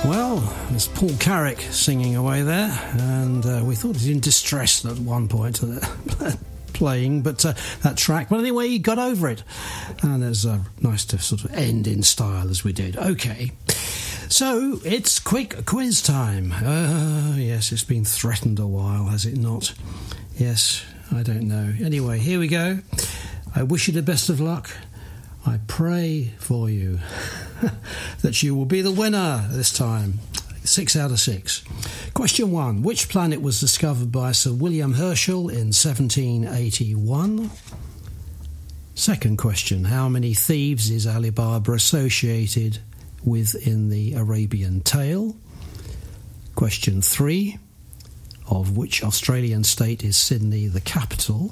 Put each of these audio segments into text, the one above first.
Well, there's Paul Carrick singing away there, and we thought he was in distress at one point playing that track. But anyway, he got over it, and it's nice to sort of end in style as we did. Okay, so it's quick quiz time. Yes, it's been threatened a while, has it not? Yes, I don't know. Anyway, here we go. I wish you the best of luck. I pray for you that you will be the winner this time. 6 out of 6. Question 1. Which planet was discovered by Sir William Herschel in 1781? Second question. How many thieves is Ali Baba associated with in the Arabian Tale? Question 3. Of which Australian state is Sydney the capital?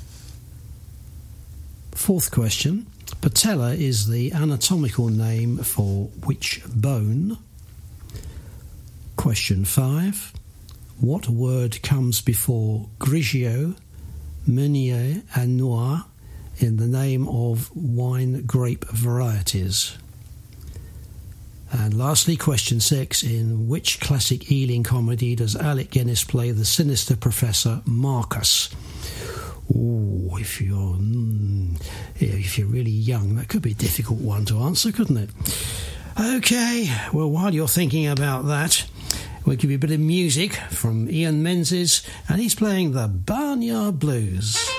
Fourth question. Patella is the anatomical name for which bone? Question 5. What word comes before Grigio, Meunier and Noir in the name of wine grape varieties? And lastly, question 6. In which classic Ealing comedy does Alec Guinness play the sinister Professor Marcus? Oh, if you're really young, that could be a difficult one to answer, couldn't it? Okay, well, while you're thinking about that, we'll give you a bit of music from Ian Menzies, and he's playing the Barnyard Blues.